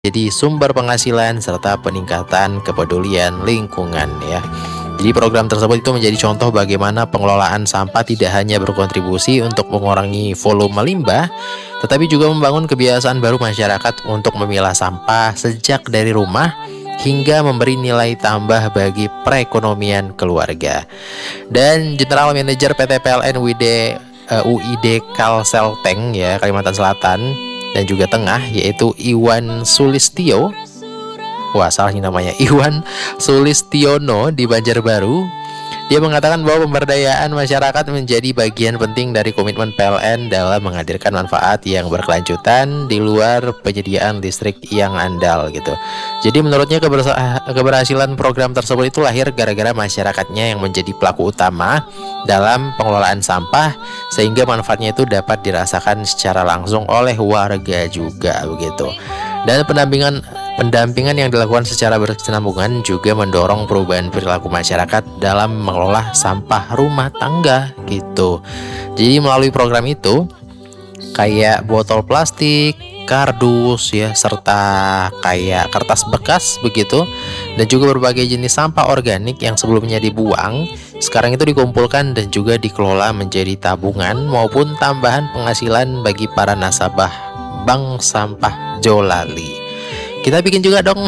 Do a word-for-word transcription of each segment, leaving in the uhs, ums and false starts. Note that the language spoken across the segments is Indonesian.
jadi sumber penghasilan serta peningkatan kepedulian lingkungan ya. Jadi program tersebut itu menjadi contoh bagaimana pengelolaan sampah tidak hanya berkontribusi untuk mengurangi volume limbah, tetapi juga membangun kebiasaan baru masyarakat untuk memilah sampah sejak dari rumah hingga memberi nilai tambah bagi perekonomian keluarga. Dan General Manager P T P L N U I D uh, U I D Kalselteng ya Kalimantan Selatan dan juga Tengah, yaitu Iwan Sulistyo. Wah, salah ini namanya, Iwan Sulistiono di Banjarbaru. Dia mengatakan bahwa pemberdayaan masyarakat menjadi bagian penting dari komitmen P L N dalam menghadirkan manfaat yang berkelanjutan di luar penyediaan listrik yang andal gitu. Jadi menurutnya keberhasilan program tersebut itu lahir gara-gara masyarakatnya yang menjadi pelaku utama dalam pengelolaan sampah, sehingga manfaatnya itu dapat dirasakan secara langsung oleh warga juga begitu. Dan pendampingan pendampingan yang dilakukan secara berkesinambungan juga mendorong perubahan perilaku masyarakat dalam mengelola sampah rumah tangga gitu. Jadi melalui program itu kayak botol plastik, kardus ya, serta kayak kertas bekas begitu, dan juga berbagai jenis sampah organik yang sebelumnya dibuang sekarang itu dikumpulkan dan juga dikelola menjadi tabungan maupun tambahan penghasilan bagi para nasabah Bank Sampah Jolali. Kita bikin juga dong.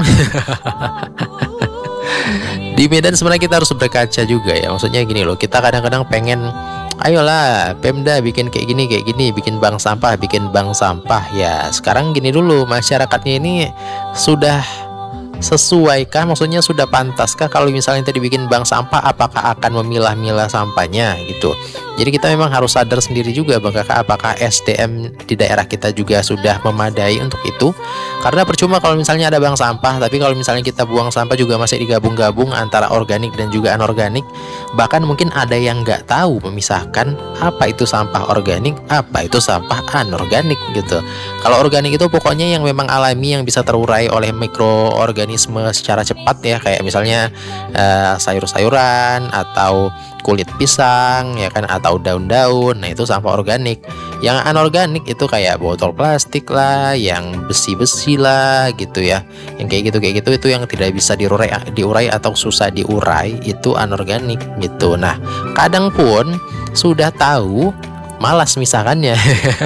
Di Medan sebenarnya kita harus berkaca juga ya. Maksudnya gini loh, kita kadang-kadang pengen, ayolah Pemda bikin kayak gini kayak gini, bikin bank sampah, bikin bank sampah. Ya sekarang gini dulu, masyarakatnya ini sudah sesuaikah, maksudnya sudah pantaskah kalau misalnya tadi bikin bank sampah, apakah akan memilah-milah sampahnya gitu. Jadi kita memang harus sadar sendiri juga apakah, apakah S D M di daerah kita juga sudah memadai untuk itu. Karena percuma kalau misalnya ada bank sampah, tapi kalau misalnya kita buang sampah juga masih digabung-gabung antara organik dan juga anorganik. Bahkan mungkin ada yang nggak tahu memisahkan apa itu sampah organik, apa itu sampah anorganik gitu. Kalau organik itu pokoknya yang memang alami, yang bisa terurai oleh mikroorganisme secara cepat ya, kayak misalnya uh, sayur-sayuran atau kulit pisang ya kan, atau daun-daun. Nah itu sampah organik. Yang anorganik itu kayak botol plastik lah, yang besi-besi lah gitu ya, yang kayak gitu kayak gitu itu yang tidak bisa diurai diurai atau susah diurai, itu anorganik gitu. Nah kadang pun sudah tahu malas misalkannya.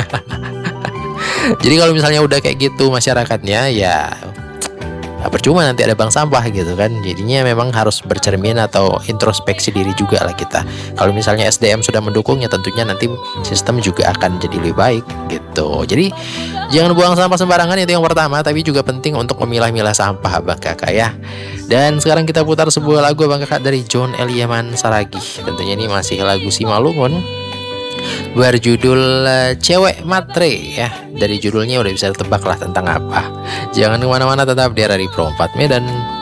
Jadi kalau misalnya udah kayak gitu masyarakatnya ya, nah, percuma nanti ada bank sampah gitu kan. Jadinya memang harus bercermin atau introspeksi diri juga lah kita. Kalau misalnya S D M sudah mendukung ya tentunya nanti sistem juga akan jadi lebih baik gitu. Jadi jangan buang sampah sembarangan, itu yang pertama. Tapi juga penting untuk memilah-milah sampah Abang Kakak ya. Dan sekarang kita putar sebuah lagu Abang Kakak dari John Eliaman Saragih. Tentunya ini masih lagu Simalungun berjudul uh, Cewek Matre ya. Dari judulnya udah bisa tebak lah tentang apa. Jangan kemana-mana, tetap di Radio Pro empat Medan.